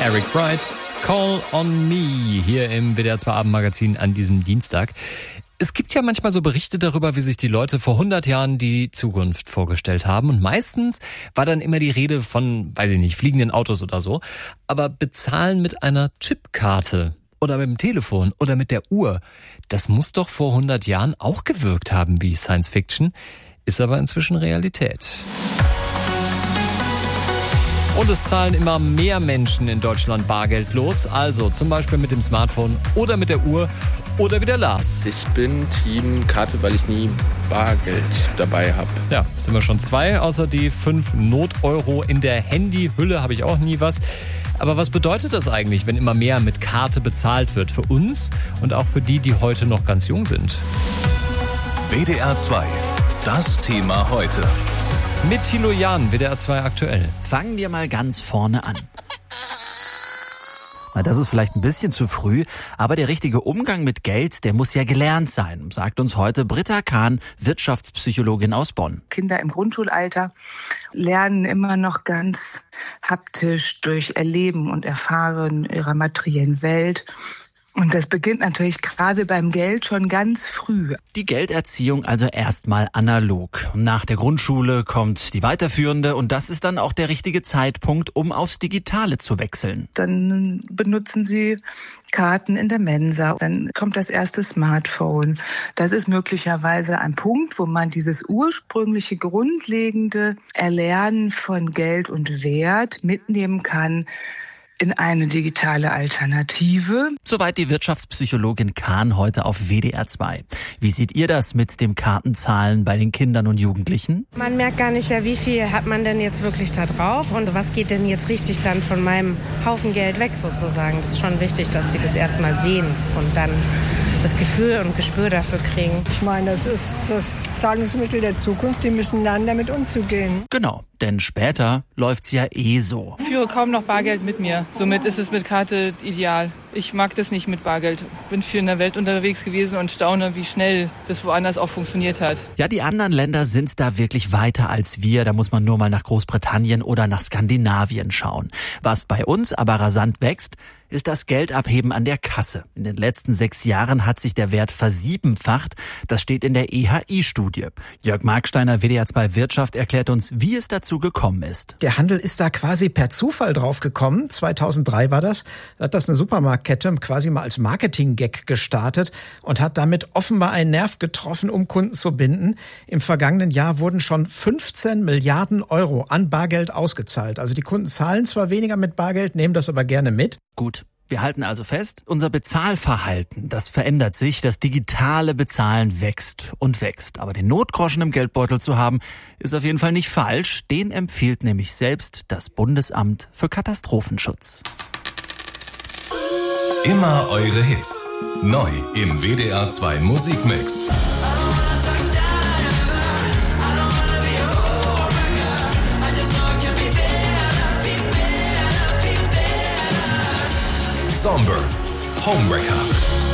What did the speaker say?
Eric Brights Call on Me hier im WDR 2 Abendmagazin an diesem Dienstag. Es gibt ja manchmal so Berichte darüber, wie sich die Leute vor 100 Jahren die Zukunft vorgestellt haben. Und meistens war dann immer die Rede von, weiß ich nicht, fliegenden Autos oder so. Aber bezahlen mit einer Chipkarte oder mit dem Telefon oder mit der Uhr, das muss doch vor 100 Jahren auch gewirkt haben wie Science Fiction, ist aber inzwischen Realität. Und es zahlen immer mehr Menschen in Deutschland bargeldlos, also zum Beispiel mit dem Smartphone oder mit der Uhr oder wie der Lars. Ich bin Team Karte, weil ich nie Bargeld dabei habe. Ja, sind wir schon zwei, außer die 5 Not-Euro in der Handyhülle habe ich auch nie was. Aber was bedeutet das eigentlich, wenn immer mehr mit Karte bezahlt wird? Für uns und auch für die, die heute noch ganz jung sind. WDR 2, das Thema heute. Mit Thilo Jahn, WDR 2 aktuell. Fangen wir mal ganz vorne an. Na, das ist vielleicht ein bisschen zu früh, aber der richtige Umgang mit Geld, der muss ja gelernt sein, sagt uns heute Britta Kahn, Wirtschaftspsychologin aus Bonn. Kinder im Grundschulalter lernen immer noch ganz haptisch durch Erleben und Erfahren ihrer materiellen Welt. Und das beginnt natürlich gerade beim Geld schon ganz früh. Die Gelderziehung also erstmal analog. Nach der Grundschule kommt die weiterführende und das ist dann auch der richtige Zeitpunkt, um aufs Digitale zu wechseln. Dann benutzen sie Karten in der Mensa. Dann kommt das erste Smartphone. Das ist möglicherweise ein Punkt, wo man dieses ursprüngliche, grundlegende Erlernen von Geld und Wert mitnehmen kann in eine digitale Alternative. Soweit die Wirtschaftspsychologin Kahn heute auf WDR 2. Wie seht ihr das mit dem Kartenzahlen bei den Kindern und Jugendlichen? Man merkt gar nicht, ja, wie viel hat man denn jetzt wirklich da drauf und was geht denn jetzt richtig dann von meinem Haufen Geld weg sozusagen. Das ist schon wichtig, dass die das erstmal sehen und dann das Gefühl und Gespür dafür kriegen. Ich meine, das ist das Zahlungsmittel der Zukunft, die müssen lernen, damit umzugehen. Genau, denn später läuft's ja so. Ich führe kaum noch Bargeld mit mir. Somit ist es mit Karte ideal. Ich mag das nicht mit Bargeld. Bin viel in der Welt unterwegs gewesen und staune, wie schnell das woanders auch funktioniert hat. Ja, die anderen Länder sind da wirklich weiter als wir. Da muss man nur mal nach Großbritannien oder nach Skandinavien schauen. Was bei uns aber rasant wächst, ist das Geldabheben an der Kasse. In den letzten 6 Jahren hat sich der Wert versiebenfacht. Das steht in der EHI-Studie. Jörg Marksteiner, WDR 2 Wirtschaft, erklärt uns, wie es dazu gekommen ist. Der Handel ist da quasi per Zufall drauf gekommen. 2003 war das. Da hat das eine Supermarktkette quasi mal als Marketing-Gag gestartet und hat damit offenbar einen Nerv getroffen, um Kunden zu binden. Im vergangenen Jahr wurden schon 15 Milliarden Euro an Bargeld ausgezahlt. Also die Kunden zahlen zwar weniger mit Bargeld, nehmen das aber gerne mit. Gut, wir halten also fest, unser Bezahlverhalten, das verändert sich, das digitale Bezahlen wächst und wächst. Aber den Notgroschen im Geldbeutel zu haben, ist auf jeden Fall nicht falsch. Den empfiehlt nämlich selbst das Bundesamt für Katastrophenschutz. Immer eure Hits. Neu im WDR 2 Musikmix. Somber, Homewrecker.